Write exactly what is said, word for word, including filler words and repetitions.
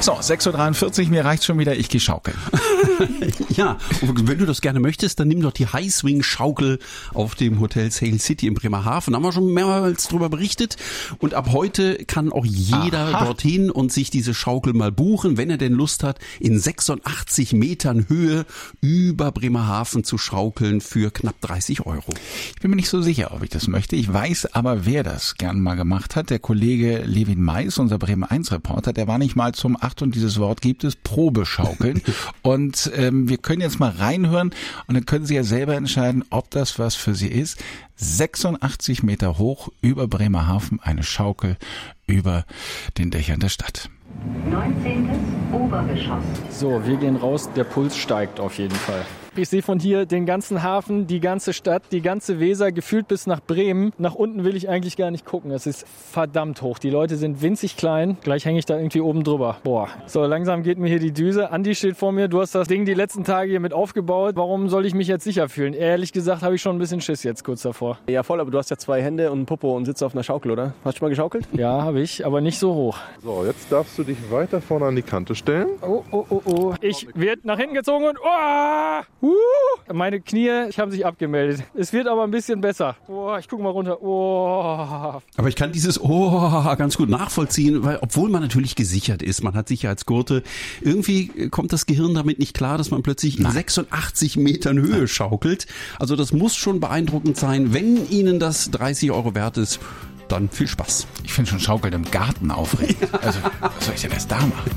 So, sechs Uhr dreiundvierzig, mir reicht schon wieder, ich gehe schaukeln. Ja, und wenn du das gerne möchtest, dann nimm doch die Highswing-Schaukel auf dem Hotel Sail City in Bremerhaven. Da haben wir schon mehrmals drüber berichtet. Und ab heute kann auch jeder Aha. dorthin und sich diese Schaukel mal buchen, wenn er denn Lust hat, in sechsundachtzig Metern Höhe über Bremerhaven zu schaukeln für knapp dreißig Euro. Ich bin mir nicht so sicher, ob ich das möchte. Ich weiß aber, wer das gern mal gemacht hat. Der Kollege Levin Mais, unser Bremen eins Reporter, der war nicht mal zum, Achtung, dieses Wort gibt es, Probeschaukeln. Und ähm, wir können jetzt mal reinhören und dann können Sie ja selber entscheiden, ob das was für Sie ist. sechsundachtzig Meter hoch über Bremerhaven, eine Schaukel über den Dächern der Stadt. neunzehntes Obergeschoss. So, wir gehen raus, der Puls steigt auf jeden Fall. Ich sehe von hier den ganzen Hafen, die ganze Stadt, die ganze Weser, gefühlt bis nach Bremen. Nach unten will ich eigentlich gar nicht gucken. Es ist verdammt hoch. Die Leute sind winzig klein. Gleich hänge ich da irgendwie oben drüber. Boah. So, langsam geht mir hier die Düse. Andi steht vor mir. Du hast das Ding die letzten Tage hier mit aufgebaut. Warum soll ich mich jetzt sicher fühlen? Ehrlich gesagt habe ich schon ein bisschen Schiss jetzt kurz davor. Ja voll, aber du hast ja zwei Hände und einen Popo und sitzt auf einer Schaukel, oder? Hast du schon mal geschaukelt? Ja, habe ich, aber nicht so hoch. So, jetzt darfst du dich weiter vorne an die Kante stellen. Oh, oh, oh, oh. Ich werde nach hinten gezogen und... Oh! Uh! Meine Knie, ich habe sich abgemeldet. Es wird aber ein bisschen besser. Oh, ich gucke mal runter. Oh. Aber ich kann dieses Oh ganz gut nachvollziehen, weil obwohl man natürlich gesichert ist, man hat Sicherheitsgurte, irgendwie kommt das Gehirn damit nicht klar, dass man plötzlich in sechsundachtzig Metern Höhe schaukelt. Also das muss schon beeindruckend sein. Wenn Ihnen das dreißig Euro wert ist, dann viel Spaß. Ich finde schon Schaukeln im Garten aufregend. Also, was soll ich denn erst da machen?